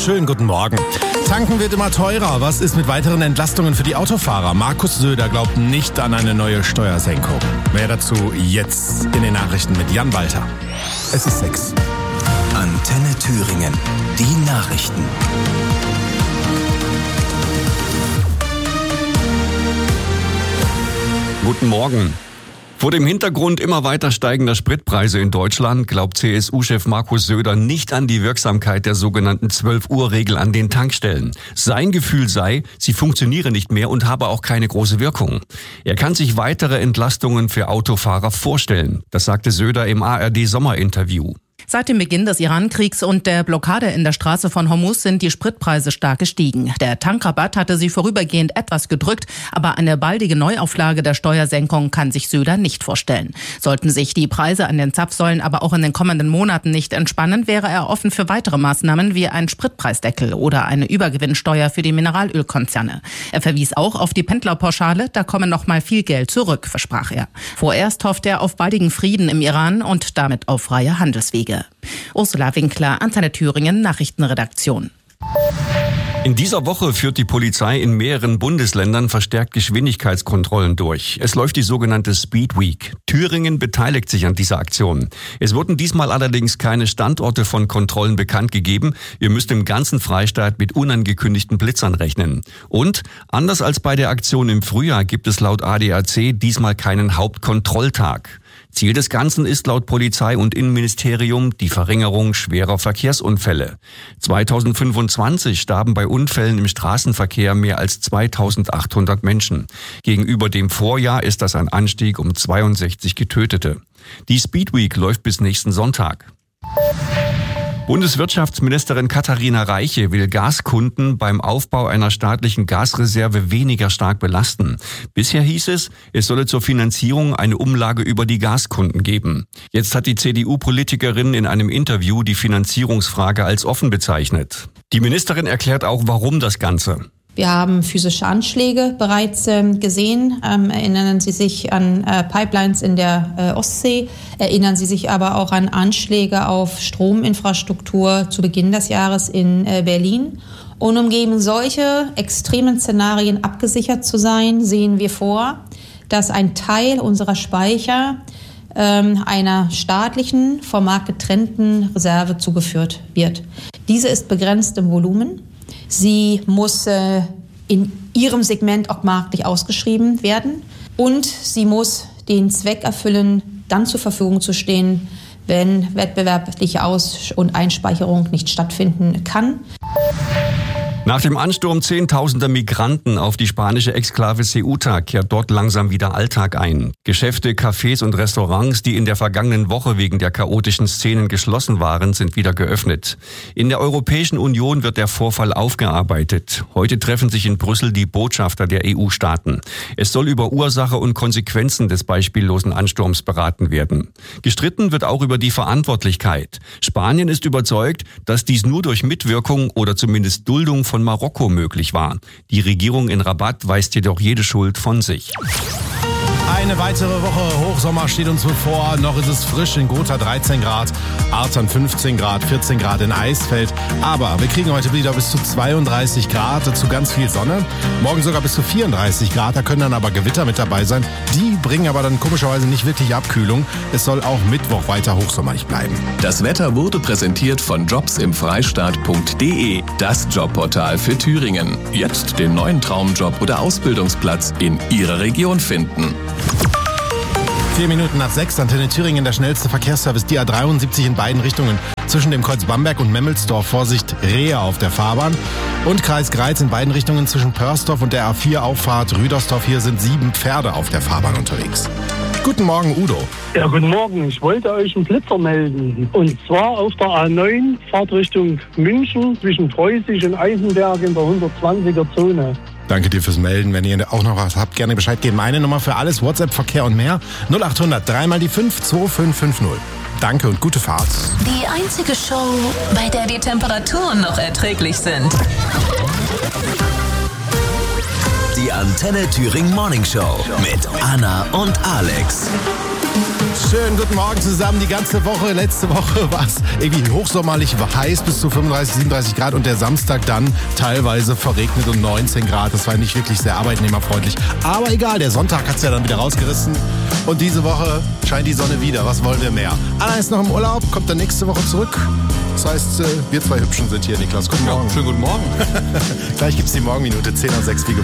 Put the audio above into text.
Schönen guten Morgen. Tanken wird immer teurer. Was ist mit weiteren Entlastungen für die Autofahrer? Markus Söder glaubt nicht an eine neue Steuersenkung. Mehr dazu jetzt in den Nachrichten mit Jan Walter. Es ist 6. Antenne Thüringen. Die Nachrichten. Guten Morgen. Vor dem Hintergrund immer weiter steigender Spritpreise in Deutschland glaubt CSU-Chef Markus Söder nicht an die Wirksamkeit der sogenannten 12-Uhr-Regel an den Tankstellen. Sein Gefühl sei, sie funktioniere nicht mehr und habe auch keine große Wirkung. Er kann sich weitere Entlastungen für Autofahrer vorstellen. Das sagte Söder im ARD-Sommerinterview. Seit dem Beginn des Iran-Kriegs und der Blockade in der Straße von Hormuz sind die Spritpreise stark gestiegen. Der Tankrabatt hatte sie vorübergehend etwas gedrückt, aber eine baldige Neuauflage der Steuersenkung kann sich Söder nicht vorstellen. Sollten sich die Preise an den Zapfsäulen aber auch in den kommenden Monaten nicht entspannen, wäre er offen für weitere Maßnahmen wie einen Spritpreisdeckel oder eine Übergewinnsteuer für die Mineralölkonzerne. Er verwies auch auf die Pendlerpauschale, da komme noch mal viel Geld zurück, versprach er. Vorerst hofft er auf baldigen Frieden im Iran und damit auf freie Handelswege. Ursula Winkler, Antenne Thüringen, Nachrichtenredaktion. In dieser Woche führt die Polizei in mehreren Bundesländern verstärkt Geschwindigkeitskontrollen durch. Es läuft die sogenannte Speed Week. Thüringen beteiligt sich an dieser Aktion. Es wurden diesmal allerdings keine Standorte von Kontrollen bekannt gegeben. Ihr müsst im ganzen Freistaat mit unangekündigten Blitzern rechnen. Und anders als bei der Aktion im Frühjahr gibt es laut ADAC diesmal keinen Hauptkontrolltag. Ziel des Ganzen ist laut Polizei und Innenministerium die Verringerung schwerer Verkehrsunfälle. 2025 starben bei Unfällen im Straßenverkehr mehr als 2800 Menschen. Gegenüber dem Vorjahr ist das ein Anstieg um 62 Getötete. Die Speed Week läuft bis nächsten Sonntag. Bundeswirtschaftsministerin Katharina Reiche will Gaskunden beim Aufbau einer staatlichen Gasreserve weniger stark belasten. Bisher hieß es, es solle zur Finanzierung eine Umlage über die Gaskunden geben. Jetzt hat die CDU-Politikerin in einem Interview die Finanzierungsfrage als offen bezeichnet. Die Ministerin erklärt auch, warum das Ganze. Wir haben physische Anschläge bereits gesehen. Erinnern Sie sich an Pipelines in der Ostsee. Erinnern Sie sich aber auch an Anschläge auf Strominfrastruktur zu Beginn des Jahres in Berlin. Und um gegen solche extremen Szenarien abgesichert zu sein, sehen wir vor, dass ein Teil unserer Speicher einer staatlichen, vom Markt getrennten Reserve zugeführt wird. Diese ist begrenzt im Volumen. Sie muss in ihrem Segment auch marktlich ausgeschrieben werden und sie muss den Zweck erfüllen, dann zur Verfügung zu stehen, wenn wettbewerbliche Aus- und Einspeicherung nicht stattfinden kann. Nach dem Ansturm zehntausender Migranten auf die spanische Exklave Ceuta kehrt dort langsam wieder Alltag ein. Geschäfte, Cafés und Restaurants, die in der vergangenen Woche wegen der chaotischen Szenen geschlossen waren, sind wieder geöffnet. In der Europäischen Union wird der Vorfall aufgearbeitet. Heute treffen sich in Brüssel die Botschafter der EU-Staaten. Es soll über Ursache und Konsequenzen des beispiellosen Ansturms beraten werden. Gestritten wird auch über die Verantwortlichkeit. Spanien ist überzeugt, dass dies nur durch Mitwirkung oder zumindest Duldung von Marokko möglich war. Die Regierung in Rabat weist jedoch jede Schuld von sich. Eine weitere Woche Hochsommer steht uns bevor. Noch ist es frisch in Gotha 13 Grad, Artern 15 Grad, 14 Grad in Eisfeld. Aber wir kriegen heute wieder bis zu 32 Grad, dazu ganz viel Sonne. Morgen sogar bis zu 34 Grad, da können dann aber Gewitter mit dabei sein. Die bringen aber dann komischerweise nicht wirklich Abkühlung. Es soll auch Mittwoch weiter hochsommerlich bleiben. Das Wetter wurde präsentiert von jobsimfreistaat.de, das Jobportal für Thüringen. Jetzt den neuen Traumjob oder Ausbildungsplatz in Ihrer Region finden. 4 Minuten nach 6, Antenne Thüringen, der schnellste Verkehrsservice, die A73 in beiden Richtungen. Zwischen dem Kreuz Bamberg und Memmelsdorf, Vorsicht, Rehe auf der Fahrbahn. Und Kreis Greiz in beiden Richtungen zwischen Pörsdorf und der A4-Auffahrt Rüdersdorf. Hier sind 7 Pferde auf der Fahrbahn unterwegs. Guten Morgen, Udo. Ja, guten Morgen. Ich wollte euch einen Blitzer melden. Und zwar auf der A9, Fahrtrichtung München, zwischen Preußisch und Eisenberg in der 120er Zone. Danke dir fürs Melden. Wenn ihr auch noch was habt, gerne Bescheid geben. Meine Nummer für alles, WhatsApp, Verkehr und mehr, 0800 3 mal die 5 2550. Danke und gute Fahrt. Die einzige Show, bei der die Temperaturen noch erträglich sind. Die Antenne Thüringen Morning Show mit Anna und Alex. Schönen guten Morgen zusammen. Die ganze Woche, letzte Woche war es irgendwie hochsommerlich heiß bis zu 35, 37 Grad und der Samstag dann teilweise verregnet und 19 Grad. Das war nicht wirklich sehr arbeitnehmerfreundlich. Aber egal, der Sonntag hat es ja dann wieder rausgerissen und diese Woche scheint die Sonne wieder. Was wollen wir mehr? Anna ist noch im Urlaub, kommt dann nächste Woche zurück. Das heißt, wir zwei Hübschen sind hier, Niklas. Guten Morgen. Schönen guten Morgen. Gleich gibt's die Morgenminute 10:06 wie gewohnt.